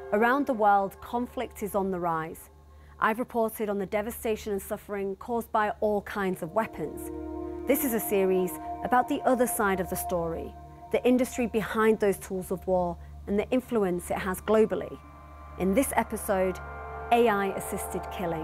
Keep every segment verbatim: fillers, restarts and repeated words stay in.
Around the world, conflict is on the rise. I've reported on the devastation and suffering caused by all kinds of weapons. This is a series about the other side of the story, the industry behind those tools of war and the influence it has globally. In this episode, A I-assisted killing.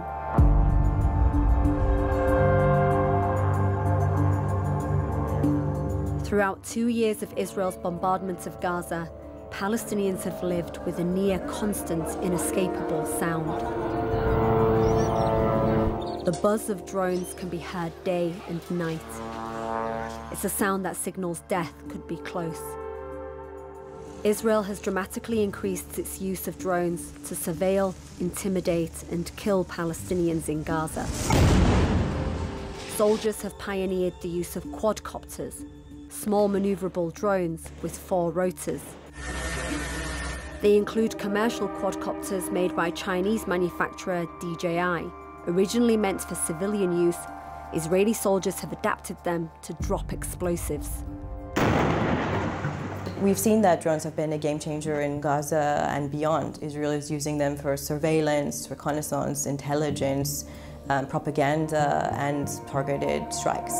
Throughout two years of Israel's bombardment of Gaza, Palestinians have lived with a near constant, inescapable sound. The buzz of drones can be heard day and night. It's a sound that signals death could be close. Israel has dramatically increased its use of drones to surveil, intimidate, and kill Palestinians in Gaza. Soldiers have pioneered the use of quadcopters, small maneuverable drones with four rotors. They include commercial quadcopters made by Chinese manufacturer D J I. Originally meant for civilian use, Israeli soldiers have adapted them to drop explosives. We've seen that drones have been a game changer in Gaza and beyond. Israel is using them for surveillance, reconnaissance, intelligence, um, propaganda, and targeted strikes.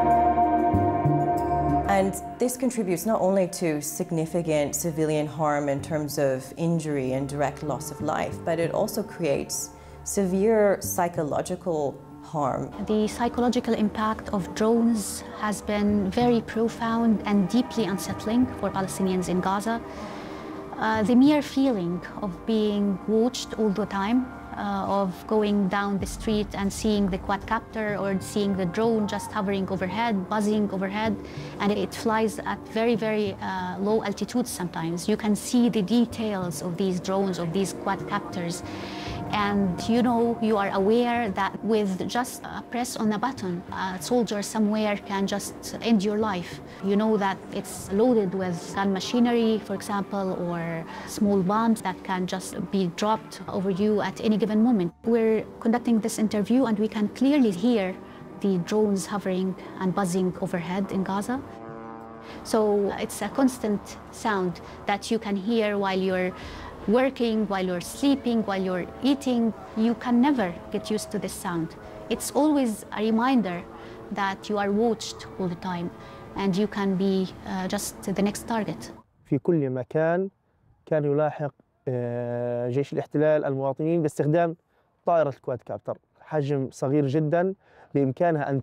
And this contributes not only to significant civilian harm in terms of injury and direct loss of life, but it also creates severe psychological harm. The psychological impact of drones has been very profound and deeply unsettling for Palestinians in Gaza. Uh, the mere feeling of being watched all the time, Uh, of going down the street and seeing the quadcopter or seeing the drone just hovering overhead, buzzing overhead, and it flies at very, very uh, low altitudes sometimes. You can see the details of these drones, of these quadcopters. And you know, you are aware that with just a press on a button, a soldier somewhere can just end your life. You know that it's loaded with gun machinery, for example, or small bombs that can just be dropped over you at any given moment. We're conducting this interview and we can clearly hear the drones hovering and buzzing overhead in Gaza. So it's a constant sound that you can hear while you're working, while you're sleeping, while you're eating. You can never get used to this sound. It's always a reminder that you are watched all the time and you can be uh, just the next target. في كل مكان كان يلاحق جيش الاحتلال المواطنين باستخدام طائرة الكوادكابتر، حجم صغير جدا بإمكانها أن